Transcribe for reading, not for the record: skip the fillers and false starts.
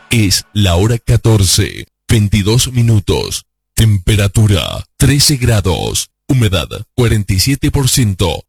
Es la hora 14, 22 minutos. Temperatura 13 grados. Humedad 47%.